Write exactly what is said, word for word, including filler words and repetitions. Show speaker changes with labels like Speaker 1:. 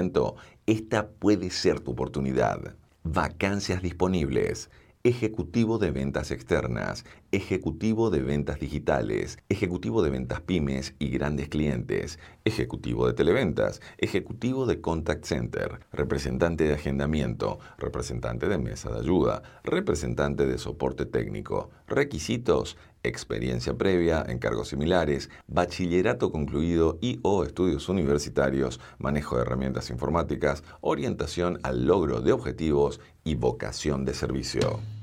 Speaker 1: emprendimiento, esta puede ser tu oportunidad. Vacancias disponibles. Ejecutivo de ventas externas, ejecutivo de ventas digitales, ejecutivo de ventas pymes y grandes clientes, ejecutivo de televentas, ejecutivo de contact center, representante de agendamiento, representante de mesa de ayuda, representante de soporte técnico. Requisitos: experiencia previa en cargos similares, bachillerato concluido y o estudios universitarios, manejo de herramientas informáticas, orientación al logro de objetivos y vocación de servicio.